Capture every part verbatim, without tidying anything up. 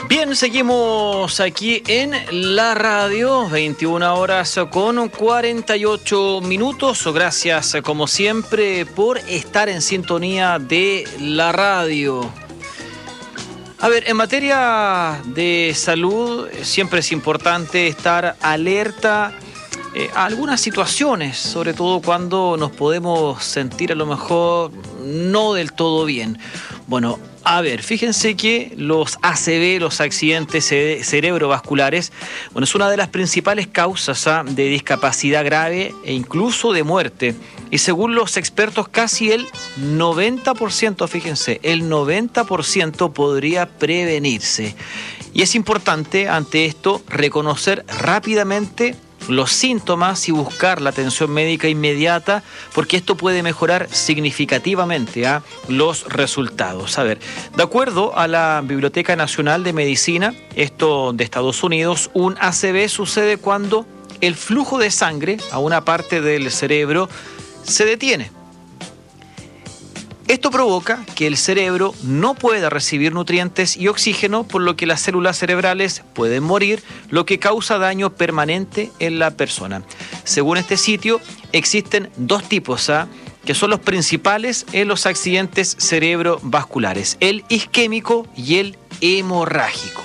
Bien, seguimos aquí en la radio, veintiuna horas con cuarenta y ocho minutos. Gracias, como siempre, por estar en sintonía de la radio. A ver, en materia de salud, siempre es importante estar alerta eh, a algunas situaciones, sobre todo cuando nos podemos sentir a lo mejor no del todo bien. Bueno, a ver, fíjense que los A C V, los accidentes cerebrovasculares, bueno, es una de las principales causas ¿ah? de discapacidad grave e incluso de muerte. Y según los expertos, casi el noventa por ciento, fíjense, el noventa por ciento podría prevenirse. Y es importante, ante esto, reconocer rápidamente los síntomas y buscar la atención médica inmediata, porque esto puede mejorar significativamente ¿eh? los resultados. A ver, de acuerdo a la Biblioteca Nacional de Medicina, esto de Estados Unidos, un A C V sucede cuando el flujo de sangre a una parte del cerebro se detiene. Esto provoca que el cerebro no pueda recibir nutrientes y oxígeno, por lo que las células cerebrales pueden morir, lo que causa daño permanente en la persona. Según este sitio, existen dos tipos, ¿ah? que son los principales en los accidentes cerebrovasculares, el isquémico y el hemorrágico.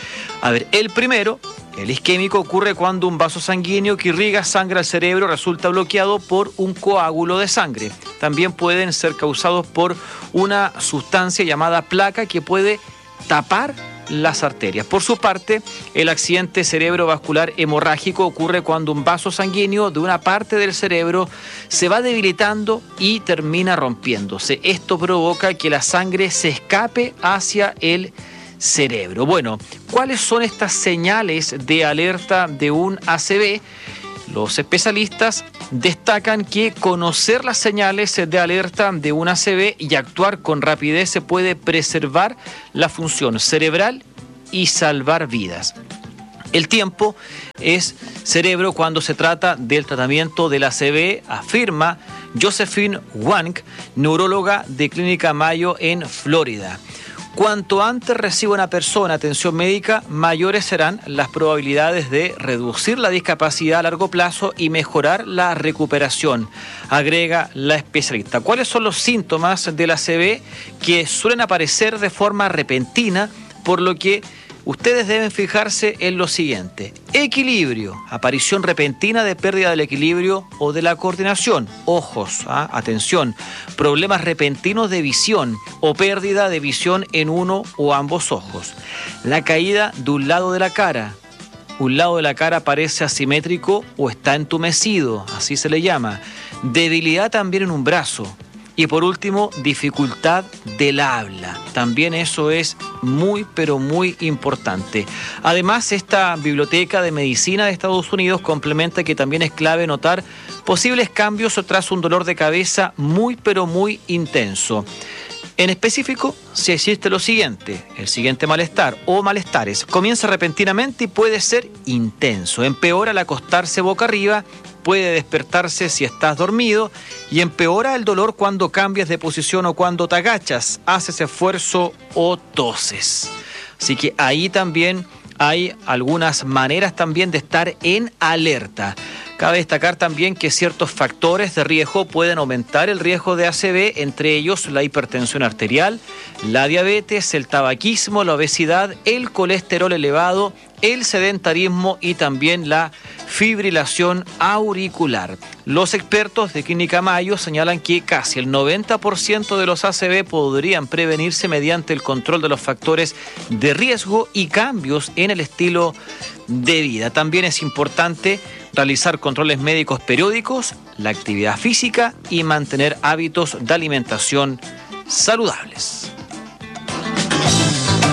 A ver, el primero, el isquémico, ocurre cuando un vaso sanguíneo que irriga sangre al cerebro resulta bloqueado por un coágulo de sangre. También pueden ser causados por una sustancia llamada placa que puede tapar las arterias. Por su parte, el accidente cerebrovascular hemorrágico ocurre cuando un vaso sanguíneo de una parte del cerebro se va debilitando y termina rompiéndose. Esto provoca que la sangre se escape hacia el cerebro. Bueno, ¿cuáles son estas señales de alerta de un A C V? Los especialistas destacan que conocer las señales de alerta de un A C V y actuar con rapidez se puede preservar la función cerebral y salvar vidas. El tiempo es cerebro cuando se trata del tratamiento del A C V, afirma Josephine Wang, neuróloga de Clínica Mayo en Florida. Cuanto antes reciba una persona atención médica, mayores serán las probabilidades de reducir la discapacidad a largo plazo y mejorar la recuperación, agrega la especialista. ¿Cuáles son los síntomas del A C V? Que suelen aparecer de forma repentina, por lo que ustedes deben fijarse en lo siguiente: equilibrio, aparición repentina de pérdida del equilibrio o de la coordinación. Ojos, ¿ah? atención, problemas repentinos de visión o pérdida de visión en uno o ambos ojos. La caída de un lado de la cara. Un lado de la cara parece asimétrico o está entumecido, así se le llama. Debilidad también en un brazo. Y por último, dificultad del habla. También eso es muy, pero muy importante. Además, esta Biblioteca de Medicina de Estados Unidos complementa que también es clave notar posibles cambios tras un dolor de cabeza muy, pero muy intenso. En específico, si existe lo siguiente, el siguiente malestar o malestares, comienza repentinamente y puede ser intenso. Empeora al acostarse boca arriba, puede despertarse si estás dormido y empeora el dolor cuando cambias de posición o cuando te agachas, haces esfuerzo o toses. Así que ahí también hay algunas maneras también de estar en alerta. Cabe destacar también que ciertos factores de riesgo pueden aumentar el riesgo de A C V, entre ellos la hipertensión arterial, la diabetes, el tabaquismo, la obesidad, el colesterol elevado, el sedentarismo y también la fibrilación auricular. Los expertos de Clínica Mayo señalan que casi el noventa por ciento de los A C V podrían prevenirse mediante el control de los factores de riesgo y cambios en el estilo de vida. También es importante realizar controles médicos periódicos, la actividad física y mantener hábitos de alimentación saludables.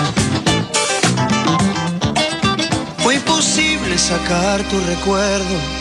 Fue imposible sacar tu recuerdo